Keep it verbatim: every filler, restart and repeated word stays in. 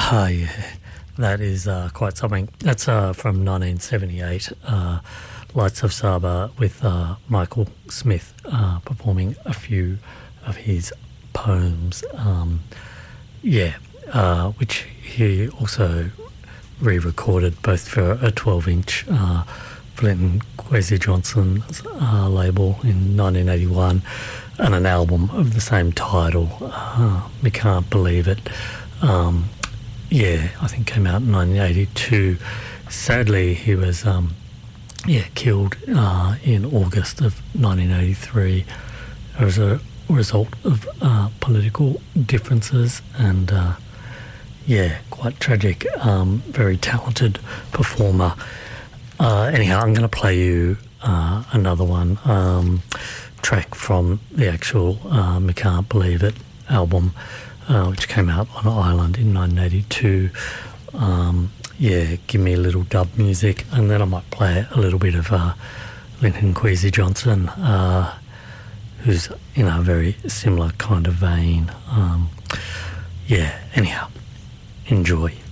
Ah, yeah, that is uh, quite something. That's uh, from nineteen seventy-eight, uh, Lights of Saba, with uh, Michael Smith uh, performing a few of his poems. Um, yeah, uh, which he also re-recorded both for a twelve-inch uh, Flint Kwesi Johnson's uh, label in nineteen eighty-one, and an album of the same title, uh, We Can't Believe It. Um, yeah, I think came out in nineteen eighty-two. Sadly, he was um, yeah killed uh, in August of nineteen eighty-three as a result of uh, political differences, and uh, yeah, quite tragic. Um, very talented performer. Uh, anyhow, I'm going to play you uh, another one, um, track from the actual uh, We Can't Believe It album, uh, which came out on Ireland in nineteen eighty-two. Um, yeah, give me a little dub music, and then I might play a little bit of uh, Linton Kwesi Johnson, uh, who's in a very similar kind of vein. Um, yeah, anyhow, enjoy.